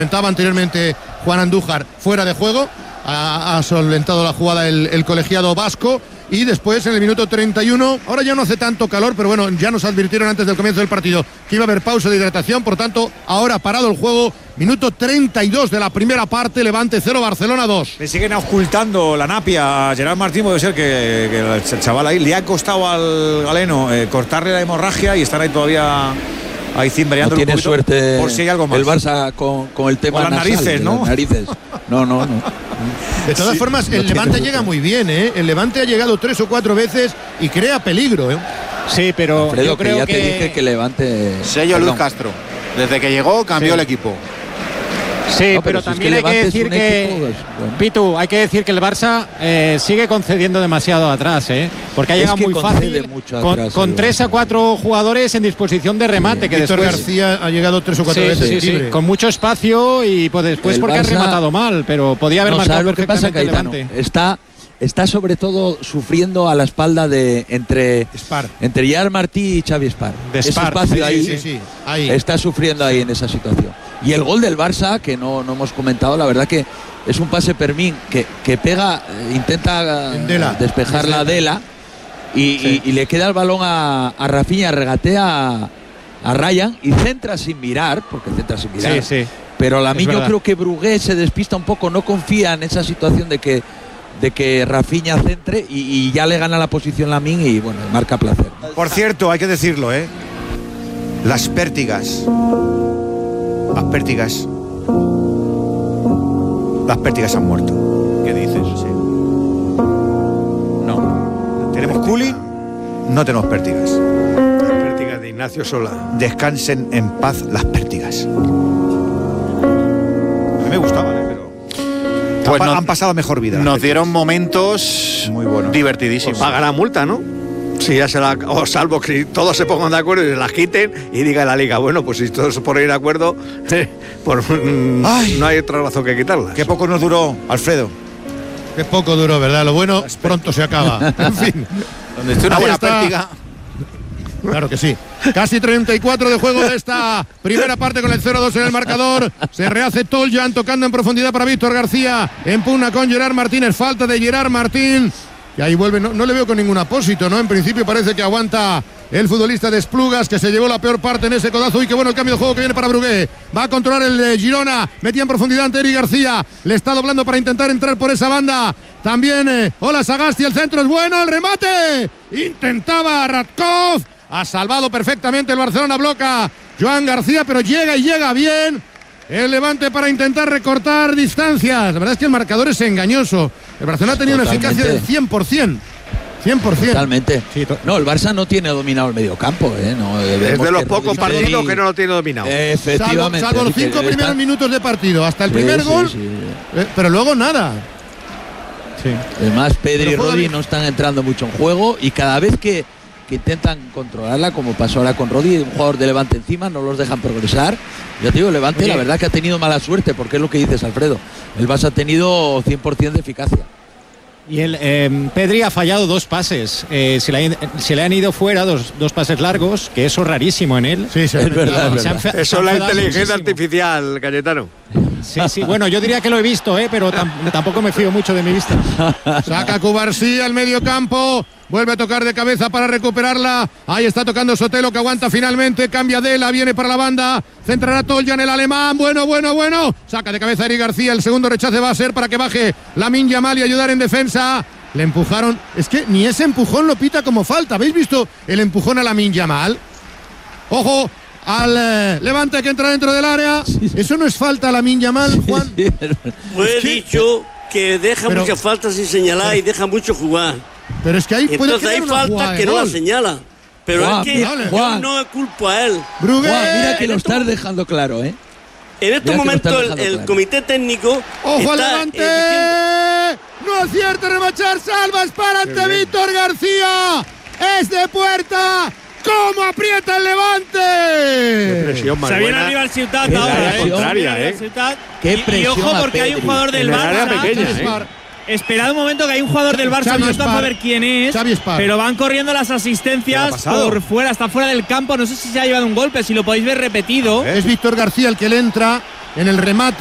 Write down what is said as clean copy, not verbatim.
Comentaba anteriormente Juan Andújar, fuera de juego, ha solventado la jugada el colegiado vasco. Y después en el minuto 31, ahora ya no hace tanto calor, pero bueno, ya nos advirtieron antes del comienzo del partido que iba a haber pausa de hidratación, por tanto, ahora parado el juego, minuto 32 de la primera parte, Levante 0, Barcelona 2. Le siguen ocultando la napia a Gerard Martín, puede ser que el chaval ahí le ha costado al galeno cortarle la hemorragia y están ahí todavía ahí cimbreando. No tiene suerte por si hay algo más. El Barça con el tema con las nasal, narices, ¿no? Las narices. No. De todas formas, el Levante llega muy bien, ¿eh? El Levante ha llegado 3 o 4 veces y crea peligro, ¿eh? Sí, pero Alfredo, yo creo ya que... te dije que Levante... Sello Luis Castro. Desde que llegó cambió el equipo. Sí, No, pero si es también hay que decir que equipo, bueno. Pitu, hay que decir que el Barça sigue concediendo demasiado atrás, porque ha llegado muy fácil con 3 a 4 jugadores en disposición de remate. Que Víctor después García ha llegado 3 o 4 veces. Sí, con mucho espacio y pues después El porque ha Barça, rematado mal, pero podía haber marcado lo que pasa, perfectamente Cayetano, Levante. Está sobre todo sufriendo a la espalda de entre Gerard Martí y Xavi Espar. Ese espacio ahí está sufriendo ahí en esa situación. Y el gol del Barça, que no hemos comentado, la verdad que es un pase Fermín que pega, intenta despejar la Dela y le queda el balón a Rafinha, regatea a Ryan y centra sin mirar, pero Lamine, yo creo que Brugué se despista un poco, no confía en esa situación de que Rafinha centre y ya le gana la posición Lamine y bueno, marca placer. Por cierto, hay que decirlo, las pértigas han muerto. ¿Qué dices? Sí. No. Tenemos Culi, no tenemos pértigas. Las pértigas de Ignacio Sola. Descansen en paz las pértigas. A mí me gustaban, pero pues han pasado mejor vida. Nos dieron momentos muy buenos, divertidísimos. Paga la multa, ¿no? Si ya o salvo que todos se pongan de acuerdo y se las quiten y diga la liga, bueno, pues si todos se ponen de acuerdo, no hay otra razón que quitarlas. Qué poco nos duró, Alfredo. Qué poco duró, ¿verdad? Lo bueno pronto se acaba. En fin. Donde esté una buena pértiga. Claro que sí. Casi 34 de juego de esta primera parte con el 0-2 en el marcador. Se rehace Toljan tocando en profundidad para Víctor García. En pugna con Gerard Martínez. Falta de Gerard Martín. Y ahí vuelve, no le veo con ningún apósito, ¿no? En principio parece que aguanta el futbolista de Esplugas, que se llevó la peor parte en ese codazo. Y qué bueno el cambio de juego que viene para Brugué. Va a controlar el de Girona. Metía en profundidad ante Eric García. Le está doblando para intentar entrar por esa banda. También, hola Sagasti, el centro es bueno, el remate. Intentaba Radkov. Ha salvado perfectamente el Barcelona, bloca Joan García, pero llega y llega bien. El Levante para intentar recortar distancias. La verdad es que el marcador es engañoso. El Barcelona ha tenido una eficacia del 100%. 100%. Totalmente. No, el Barça no tiene dominado el mediocampo. No, es de los pocos partidos que no lo tiene dominado. Efectivamente. Salvo los 5 primeros minutos de partido. Hasta el primer gol. Pero luego nada. Sí. Además, Pedri y Rodri no están entrando mucho en juego y cada vez que intentan controlarla, como pasó ahora con Rodri, un jugador de Levante encima, no los dejan progresar. Ya te digo, Levante, la verdad que ha tenido mala suerte, porque es lo que dices, Alfredo. El Barça ha tenido 100% de eficacia. Y Pedri ha fallado 2 pases. Se le han ido fuera dos pases largos, que eso es rarísimo en él. Sí, es verdad. Eso es la inteligencia artificial, Cayetano. Sí, bueno, yo diría que lo he visto, pero tampoco me fío mucho de mi vista. Saca Cubarsí al medio campo. Vuelve a tocar de cabeza para recuperarla. Ahí está tocando Sotelo, que aguanta finalmente. Cambia Dela, viene para la banda. Centrará Toljan, el alemán. Bueno. Saca de cabeza Eric García. El segundo rechace va a ser para que baje Lamine Yamal y ayudar en defensa. Le empujaron. Es que ni ese empujón lo pita como falta. ¿Habéis visto el empujón a Lamine Yamal? Ojo al Levante que entra dentro del área. Eso no es falta a Lamine Yamal, Juan. Pues he dicho que deja muchas faltas sin señalar y deja mucho jugar. Pero es que ahí puede entonces hay falta que no la señala. Pero Juan, es que yo no culpo a él. Juan, mira que lo estás dejando claro, En este momento el comité técnico. ¡Ojo al Levante! ¡No acierta remachar! ¡Salva! ¡Para ante Víctor García! ¡Es de puerta! ¡Cómo aprieta el Levante! Se viene arriba el Ciutat ahora, contraria, Qué presión. Y ojo, porque hay un jugador del Barça. Esperad un momento, que hay un jugador del Barça, no está para ver quién es, pero van corriendo las asistencias por fuera, está fuera del campo, no sé si se ha llevado un golpe, si lo podéis ver repetido. Es Víctor García el que le entra en el remate.